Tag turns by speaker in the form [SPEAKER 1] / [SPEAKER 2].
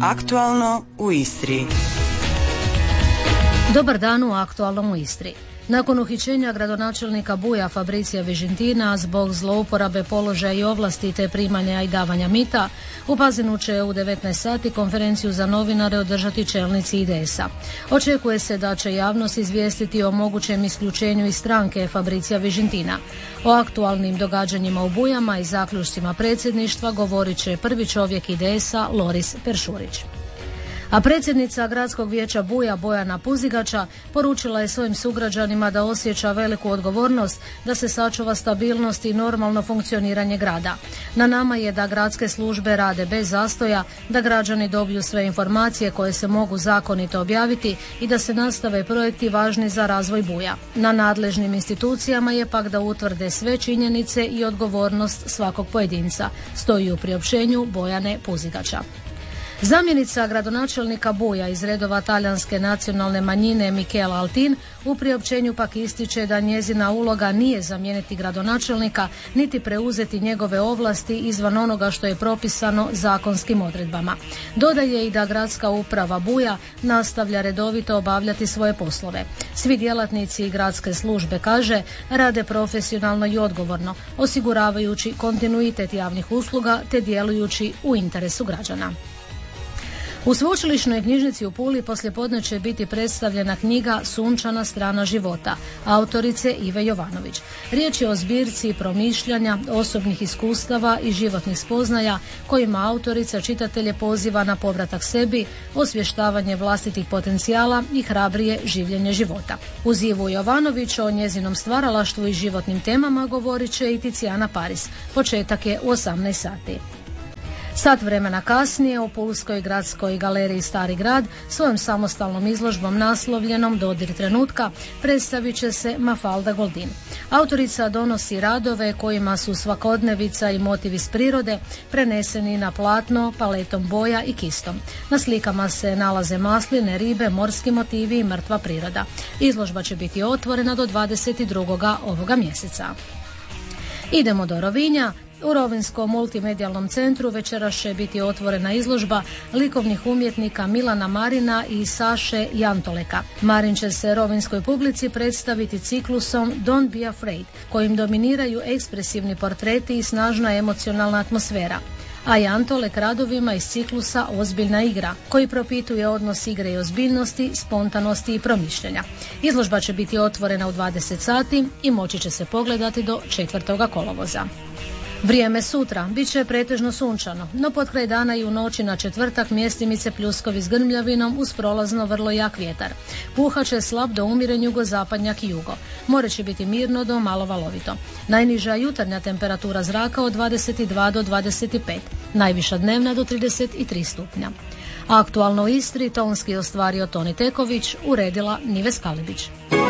[SPEAKER 1] Aktualno u Istri.
[SPEAKER 2] Dobar dan u Aktualnom u Istri. Nakon uhićenja gradonačelnika Buja Fabricija Vižintina zbog zlouporabe položaja i ovlasti te primanja i davanja mita, u Pazinu će u 19 sati konferenciju za novinare održati čelnici IDS-a. Očekuje se da će javnost izvijestiti o mogućem isključenju iz stranke Fabricija Vižintina. O aktualnim događanjima u Bujama i zaključcima predsjedništva govorit će prvi čovjek IDS-a Loris Peršurić. A predsjednica Gradskog vijeća Buja Bojana Puzigača poručila je svojim sugrađanima da osjeća veliku odgovornost da se sačuva stabilnost i normalno funkcioniranje grada. Na nama je da gradske službe rade bez zastoja, da građani dobiju sve informacije koje se mogu zakonito objaviti i da se nastave projekti važni za razvoj Buja. Na nadležnim institucijama je pak da utvrde sve činjenice i odgovornost svakog pojedinca, stoji u priopćenju Bojane Puzigača. Zamjenica gradonačelnika Buja iz redova talijanske nacionalne manjine Michela Altin u priopćenju pak ističe da njezina uloga nije zamijeniti gradonačelnika niti preuzeti njegove ovlasti izvan onoga što je propisano zakonskim odredbama. Dodaje i da gradska uprava Buja nastavlja redovito obavljati svoje poslove. Svi djelatnici i gradske službe, kaže, rade profesionalno i odgovorno, osiguravajući kontinuitet javnih usluga te djelujući u interesu građana. U sveučilišnoj knjižnici u Puli poslijepodne će biti predstavljena knjiga Sunčana strana života, autorice Ive Jovanović. Riječ je o zbirci promišljanja, osobnih iskustava i životnih spoznaja kojima autorica čitatelje poziva na povratak sebi, osvještavanje vlastitih potencijala i hrabrije življenje života. Uz Ivu Jovanović o njezinom stvaralaštvu i životnim temama govorit će i Ticijana Paris. Početak je u 18 sati. Sat vremena kasnije u Pulskoj gradskoj galeriji Stari grad svojom samostalnom izložbom naslovljenom Dodir trenutka predstavit će se Mafalda Goldin. Autorica donosi radove kojima su svakodnevica i motiv iz prirode preneseni na platno paletom boja i kistom. Na slikama se nalaze masline, ribe, morski motivi i mrtva priroda. Izložba će biti otvorena do 22. ovoga mjeseca. Idemo do Rovinja. U Rovinjskom multimedijalnom centru večeras će biti otvorena izložba likovnih umjetnika Milana Marina i Saše Jantoleka. Marin će se rovinjskoj publici predstaviti ciklusom Don't be afraid, kojim dominiraju ekspresivni portreti i snažna emocionalna atmosfera, a Jantolek radovima iz ciklusa Ozbiljna igra, koji propituje odnos igre i ozbiljnosti, spontanosti i promišljenja. Izložba će biti otvorena u 20 sati i moći će se pogledati do 4. kolovoza. Vrijeme sutra bit će pretežno sunčano, no potkraj dana i u noći na četvrtak mjestimice pljuskovi s grmljavinom uz prolazno vrlo jak vjetar. Puhat će slab do umiren jugozapadnjak i jugo. More će biti mirno do malo valovito. Najniža jutarnja temperatura zraka od 22 do 25, najviša dnevna do 33 stupnja. Aktualno u Istri tonski ostvario Toni Teković, uredila Nives Kalibić.